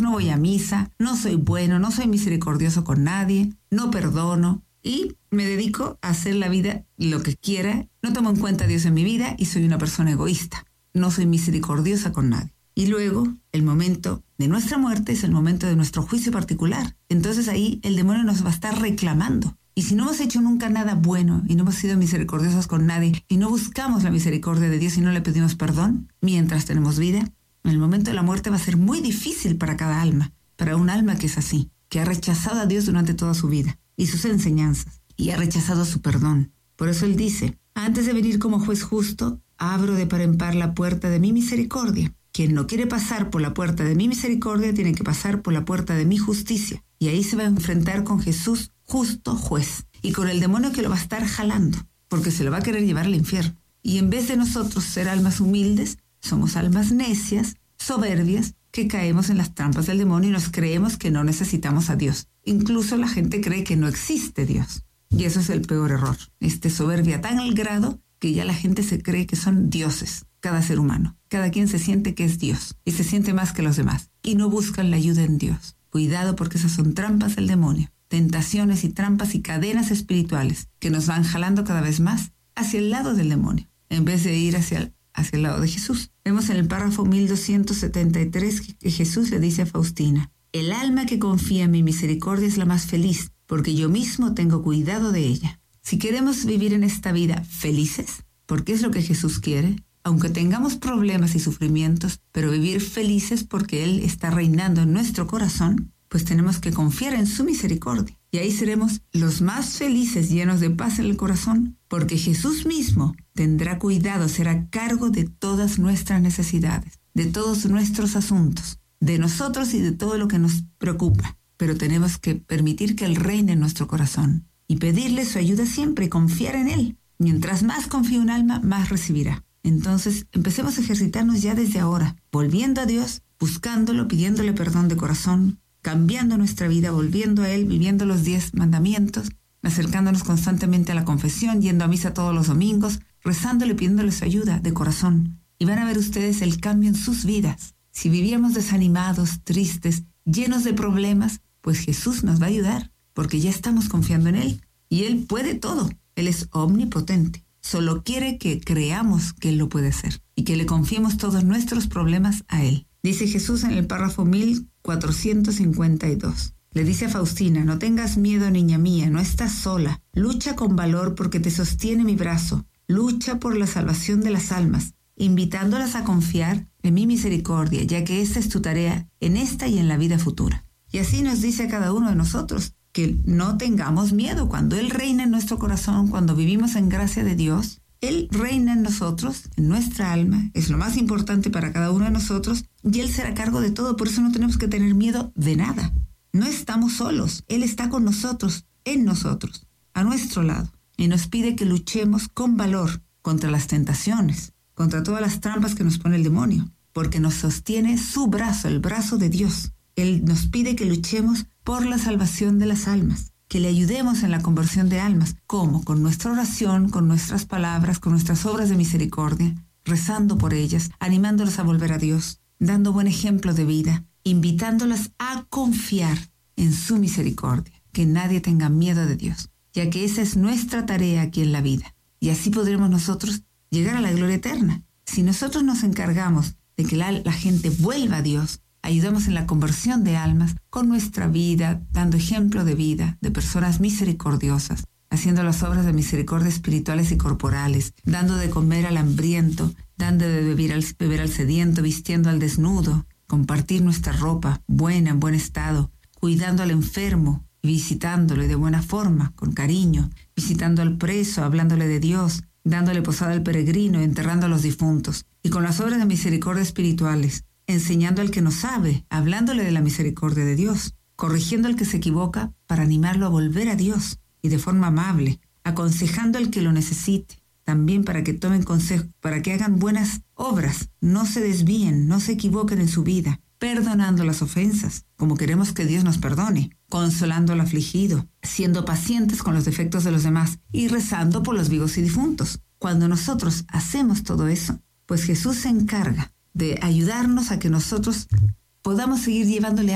no voy a misa, no soy bueno, no soy misericordioso con nadie, no perdono y me dedico a hacer la vida lo que quiera, no tomo en cuenta a Dios en mi vida y soy una persona egoísta, no soy misericordiosa con nadie. Y luego, el momento de nuestra muerte es el momento de nuestro juicio particular. Entonces ahí el demonio nos va a estar reclamando. Y si no hemos hecho nunca nada bueno y no hemos sido misericordiosos con nadie y no buscamos la misericordia de Dios y no le pedimos perdón mientras tenemos vida, en el momento de la muerte va a ser muy difícil para cada alma, para un alma que es así, que ha rechazado a Dios durante toda su vida y sus enseñanzas y ha rechazado su perdón. Por eso Él dice, antes de venir como juez justo, abro de par en par la puerta de mi misericordia. Quien no quiere pasar por la puerta de mi misericordia tiene que pasar por la puerta de mi justicia. Y ahí se va a enfrentar con Jesús, justo juez, y con el demonio que lo va a estar jalando, porque se lo va a querer llevar al infierno. Y en vez de nosotros ser almas humildes, somos almas necias, soberbias, que caemos en las trampas del demonio y nos creemos que no necesitamos a Dios. Incluso la gente cree que no existe Dios. Y eso es el peor error. Soberbia tan al grado que ya la gente se cree que son dioses. Cada ser humano. Cada quien se siente que es Dios y se siente más que los demás y no buscan la ayuda en Dios. Cuidado porque esas son trampas del demonio, tentaciones y trampas y cadenas espirituales que nos van jalando cada vez más hacia el lado del demonio en vez de ir hacia el lado de Jesús. Vemos en el párrafo 1273 que Jesús le dice a Faustina, el alma que confía en mi misericordia es la más feliz porque yo mismo tengo cuidado de ella. Si queremos vivir en esta vida felices, porque es lo que Jesús quiere, aunque tengamos problemas y sufrimientos, pero vivir felices porque Él está reinando en nuestro corazón, pues tenemos que confiar en su misericordia. Y ahí seremos los más felices, llenos de paz en el corazón, porque Jesús mismo tendrá cuidado, será cargo de todas nuestras necesidades, de todos nuestros asuntos, de nosotros y de todo lo que nos preocupa. Pero tenemos que permitir que Él reine en nuestro corazón y pedirle su ayuda siempre y confiar en Él. Mientras más confía un alma, más recibirá. Entonces, empecemos a ejercitarnos ya desde ahora, volviendo a Dios, buscándolo, pidiéndole perdón de corazón, cambiando nuestra vida, volviendo a Él, viviendo los 10 mandamientos, acercándonos constantemente a la confesión, yendo a misa todos los domingos, rezándole, pidiéndole su ayuda de corazón. Y van a ver ustedes el cambio en sus vidas. Si vivíamos desanimados, tristes, llenos de problemas, pues Jesús nos va a ayudar, porque ya estamos confiando en Él. Y Él puede todo. Él es omnipotente. Solo quiere que creamos que Él lo puede hacer y que le confiemos todos nuestros problemas a Él. Dice Jesús en el párrafo 1452. Le dice a Faustina, no tengas miedo, niña mía, no estás sola. Lucha con valor porque te sostiene mi brazo. Lucha por la salvación de las almas, invitándolas a confiar en mi misericordia, ya que esa es tu tarea en esta y en la vida futura. Y así nos dice a cada uno de nosotros, que no tengamos miedo. Cuando Él reina en nuestro corazón, cuando vivimos en gracia de Dios, Él reina en nosotros, en nuestra alma, es lo más importante para cada uno de nosotros, y Él será a cargo de todo. Por eso no tenemos que tener miedo de nada. No estamos solos. Él está con nosotros, en nosotros, a nuestro lado. Y nos pide que luchemos con valor contra las tentaciones, contra todas las trampas que nos pone el demonio, porque nos sostiene su brazo, el brazo de Dios. Él nos pide que luchemos por la salvación de las almas, que le ayudemos en la conversión de almas. ¿Cómo? Con nuestra oración, con nuestras palabras, con nuestras obras de misericordia, rezando por ellas, animándolas a volver a Dios, dando buen ejemplo de vida, invitándolas a confiar en su misericordia, que nadie tenga miedo de Dios, ya que esa es nuestra tarea aquí en la vida. Y así podremos nosotros llegar a la gloria eterna. Si nosotros nos encargamos de que la gente vuelva a Dios, ayudamos en la conversión de almas con nuestra vida, dando ejemplo de vida, de personas misericordiosas, haciendo las obras de misericordia espirituales y corporales, dando de comer al hambriento, dando de beber al sediento, vistiendo al desnudo, compartir nuestra ropa buena, en buen estado, cuidando al enfermo, visitándole de buena forma, con cariño, visitando al preso, hablándole de Dios, dándole posada al peregrino, enterrando a los difuntos, y con las obras de misericordia espirituales, enseñando al que no sabe, hablándole de la misericordia de Dios, corrigiendo al que se equivoca para animarlo a volver a Dios y de forma amable, aconsejando al que lo necesite, también para que tomen consejo, para que hagan buenas obras, no se desvíen, no se equivoquen en su vida, perdonando las ofensas, como queremos que Dios nos perdone, consolando al afligido, siendo pacientes con los defectos de los demás y rezando por los vivos y difuntos. Cuando nosotros hacemos todo eso, pues Jesús se encarga de ayudarnos a que nosotros podamos seguir llevándole